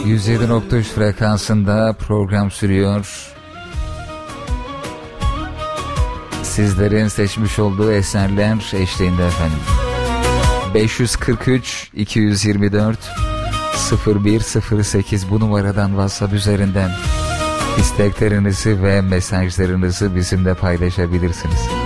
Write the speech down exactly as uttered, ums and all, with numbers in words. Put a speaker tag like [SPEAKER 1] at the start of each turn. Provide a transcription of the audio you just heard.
[SPEAKER 1] yüz yedi nokta üç frekansında program sürüyor. Sizlerin seçmiş olduğu eserler eşliğinde efendim. beş yüz kırk üç iki yüz yirmi dört sıfır bir sıfır sekiz bu numaradan WhatsApp üzerinden isteklerinizi ve mesajlarınızı bizimle paylaşabilirsiniz.